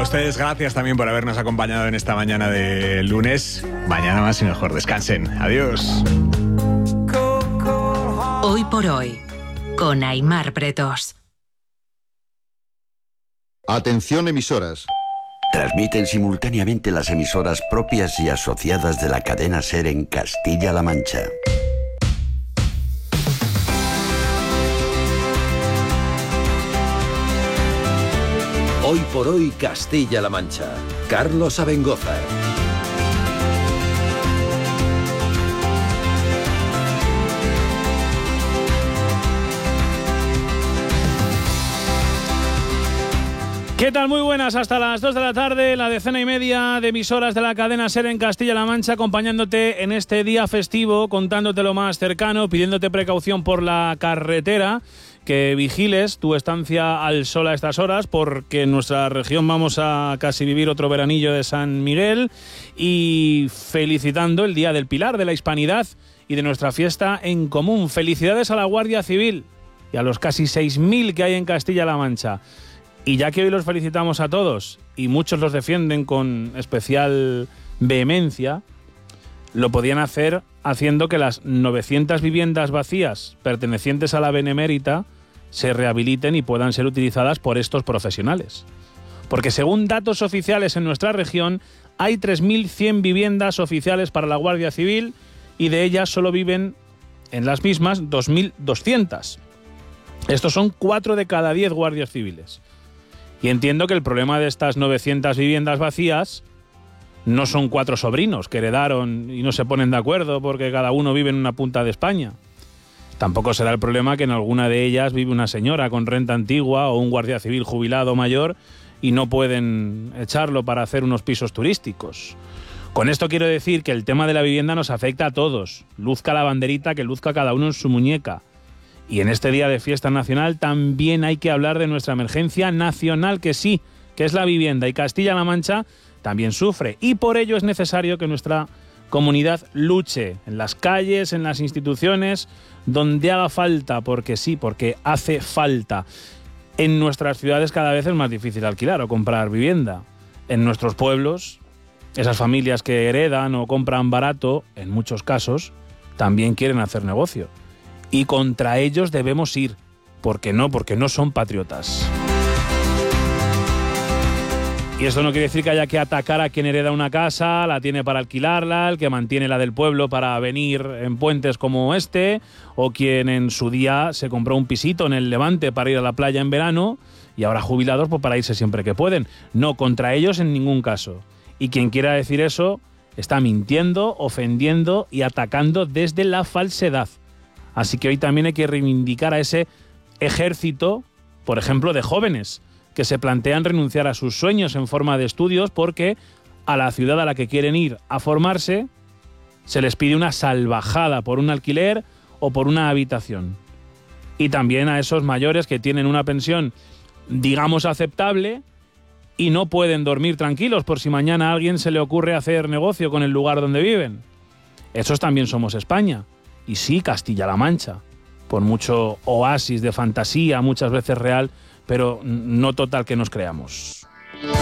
ustedes gracias también por habernos acompañado en esta mañana de lunes. Mañana más y mejor. Descansen. Adiós. Hoy por hoy, con Aimar Pretos. Atención emisoras. Transmiten simultáneamente las emisoras propias y asociadas de la cadena SER en Castilla-La Mancha. Hoy por hoy Castilla-La Mancha. Carlos Abengoza. ¿Qué tal? Muy buenas, hasta las 2 de la tarde, la 1/2 de emisoras de la cadena SER en Castilla-La Mancha, acompañándote en este día festivo, contándote lo más cercano, pidiéndote precaución por la carretera, que vigiles tu estancia al sol a estas horas, porque en nuestra región vamos a casi vivir otro veranillo de San Miguel, y felicitando el Día del Pilar, de la Hispanidad y de nuestra fiesta en común. Felicidades a la Guardia Civil y a los casi 6.000 que hay en Castilla-La Mancha. Y ya que hoy los felicitamos a todos, y muchos los defienden con especial vehemencia, lo podían hacer haciendo que las 900 viviendas vacías pertenecientes a la Benemérita se rehabiliten y puedan ser utilizadas por estos profesionales. Porque según datos oficiales en nuestra región, hay 3.100 viviendas oficiales para la Guardia Civil y de ellas solo viven en las mismas 2.200. Estos son 4 de cada 10 guardias civiles. Y entiendo que el problema de estas 900 viviendas vacías no son 4 sobrinos que heredaron y no se ponen de acuerdo porque cada uno vive en una punta de España. Tampoco será el problema que en alguna de ellas vive una señora con renta antigua o un guardia civil jubilado mayor y no pueden echarlo para hacer unos pisos turísticos. Con esto quiero decir que el tema de la vivienda nos afecta a todos. Luzca la banderita que luzca cada uno en su muñeca. Y en este día de fiesta nacional también hay que hablar de nuestra emergencia nacional, que sí, que es la vivienda. Y Castilla-La Mancha también sufre. Y por ello es necesario que nuestra comunidad luche en las calles, en las instituciones, donde haga falta, porque sí, porque hace falta. En nuestras ciudades cada vez es más difícil alquilar o comprar vivienda. En nuestros pueblos, esas familias que heredan o compran barato, en muchos casos, también quieren hacer negocio. Y contra ellos debemos ir. ¿Por qué no? Porque no son patriotas. Y esto no quiere decir que haya que atacar a quien hereda una casa, la tiene para alquilarla, el que mantiene la del pueblo para venir en puentes como este, o quien en su día se compró un pisito en el Levante para ir a la playa en verano, y ahora jubilados pues para irse siempre que pueden. No, contra ellos en ningún caso. Y quien quiera decir eso está mintiendo, ofendiendo y atacando desde la falsedad. Así que hoy también hay que reivindicar a ese ejército, por ejemplo, de jóvenes que se plantean renunciar a sus sueños en forma de estudios porque a la ciudad a la que quieren ir a formarse se les pide una salvajada por un alquiler o por una habitación. Y también a esos mayores que tienen una pensión, digamos, aceptable y no pueden dormir tranquilos por si mañana a alguien se le ocurre hacer negocio con el lugar donde viven. Esos también somos España. Y sí, Castilla-La Mancha, por mucho oasis de fantasía, muchas veces real, pero no total que nos creamos.